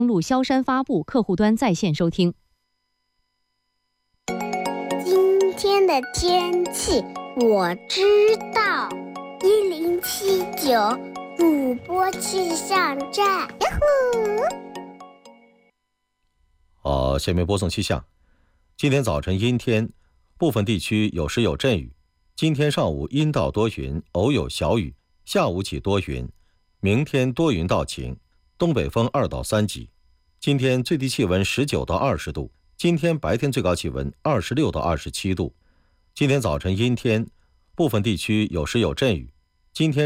登录萧山发布客户端在线收听。 今天的天气我知道，1079主播气象站。 好，下面播送气象。今天早晨阴天，部分地区有时有阵雨。今天上午阴到多云，偶有小雨，下午起多云。明天多云到晴，东北风2到3级。今天最低气温19到20度，今天白天最高气温26到27度。今天早晨阴天，部分地区有时有阵雨。今天